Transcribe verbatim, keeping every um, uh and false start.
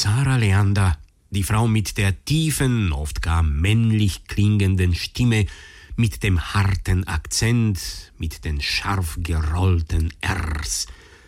Sarah Leander, die Frau mit der tiefen, oft gar männlich klingenden Stimme, mit dem harten Akzent, mit den scharf gerollten Rs,